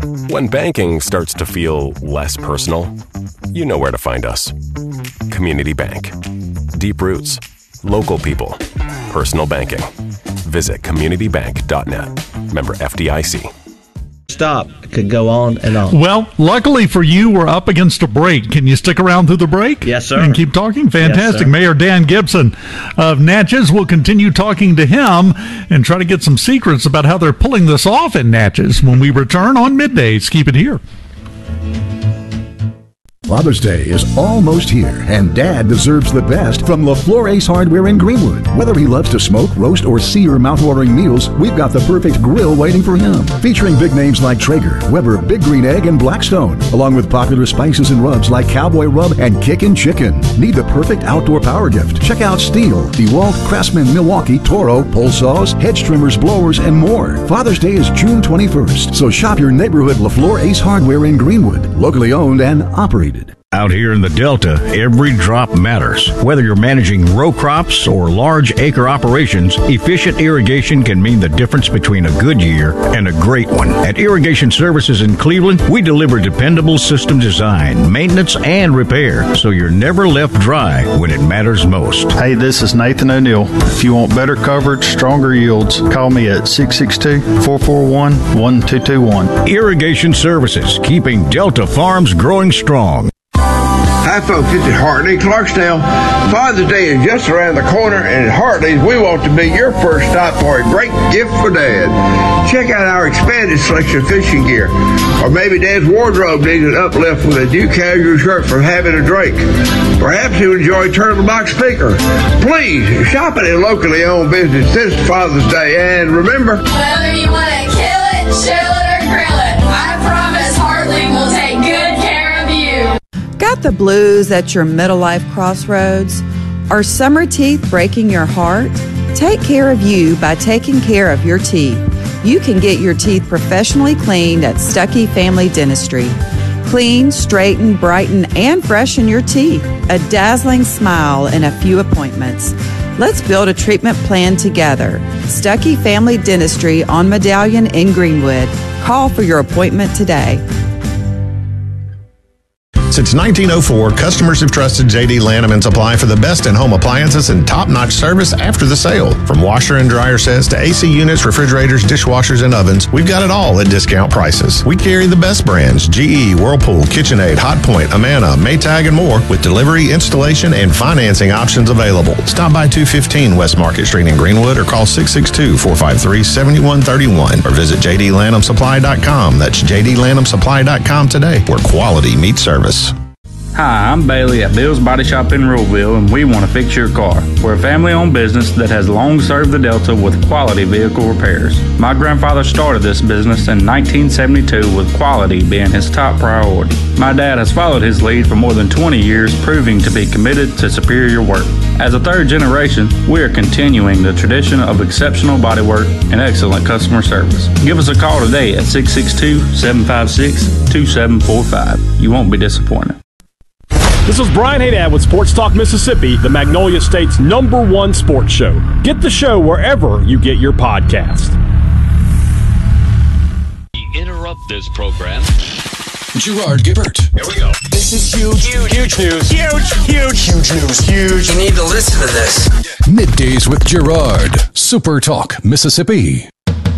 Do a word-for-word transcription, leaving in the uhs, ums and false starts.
When banking starts to feel less personal, you know where to find us. Community Bank. Deep roots, local people, personal banking. Visit community bank dot net. Member F D I C. Stop. Could go on and on. Well, luckily for you, we're up against a break. Can you stick around through the break? Yes, sir. And keep talking? Fantastic. Yes, Mayor Dan Gibson of Natchez will continue talking to him and try to get some secrets about how they're pulling this off in Natchez when we return on Middays. Keep it here. Father's Day is almost here, and Dad deserves the best from LaFleur Ace Hardware in Greenwood. Whether he loves to smoke, roast, or sear mouth-watering meals, we've got the perfect grill waiting for him. Featuring big names like Traeger, Weber, Big Green Egg, and Blackstone, along with popular spices and rubs like Cowboy Rub and Kickin' Chicken. Need the perfect outdoor power gift? Check out Stihl, DeWalt, Craftsman, Milwaukee, Toro, pole saws, hedge trimmers, blowers, and more. Father's Day is June twenty-first, so shop your neighborhood LaFleur Ace Hardware in Greenwood, locally owned and operated. Out here in the Delta, every drop matters. Whether you're managing row crops or large acre operations, efficient irrigation can mean the difference between a good year and a great one. At Irrigation Services in Cleveland, we deliver dependable system design, maintenance, and repair, so you're never left dry when it matters most. Hey, this is Nathan O'Neill. If you want better coverage, stronger yields, call me at six six two, four four one, one two two one. Irrigation Services, keeping Delta farms growing strong. Hi folks, this is Hartley, Clarksdale. Father's Day is just around the corner, and at Hartley's we want to be your first stop for a great gift for Dad. Check out our expanded selection of fishing gear. Or maybe Dad's wardrobe needs an uplift with a new casual shirt from having a drink. Perhaps he'll enjoy a turtle box speaker. Please, shop at a locally owned business this Father's Day, and remember, whether you want to kill it, chill it, or grill it, I promise Hartley will take good care of you. Got the blues at your middle life crossroads? Are summer teeth breaking your heart? Take care of you by taking care of your teeth. You can get your teeth professionally cleaned at Stuckey Family Dentistry. Clean, straighten, brighten, and freshen your teeth. A dazzling smile in a few appointments. Let's build a treatment plan together. Stuckey Family Dentistry on Medallion in Greenwood. Call for your appointment today. Since nineteen oh four, customers have trusted J D Lanham and Supply for the best in home appliances and top-notch service after the sale. From washer and dryer sets to A C units, refrigerators, dishwashers, and ovens, we've got it all at discount prices. We carry the best brands, G E, Whirlpool, KitchenAid, Hotpoint, Amana, Maytag, and more, with delivery, installation, and financing options available. Stop by two fifteen West Market Street in Greenwood or call six six two, four five three, seven one three one or visit j d lanham supply dot com. That's j d lanham supply dot com today, where quality meets service. Hi, I'm Bailey at Bill's Body Shop in Ruleville, and we want to fix your car. We're a family-owned business that has long served the Delta with quality vehicle repairs. My grandfather started this business in nineteen seventy-two with quality being his top priority. My dad has followed his lead for more than twenty years, proving to be committed to superior work. As a third generation, we are continuing the tradition of exceptional bodywork and excellent customer service. Give us a call today at six six two, seven five six, two seven four five. You won't be disappointed. This is Brian Haydad with Sports Talk Mississippi, the Magnolia State's number one sports show. Get the show wherever you get your podcast. We interrupt this program. Gerard Gibbert. Here we go. This is huge. Huge, huge news. Huge, huge, huge news. Huge. You need to listen to this. Middays with Gerard. Super Talk Mississippi.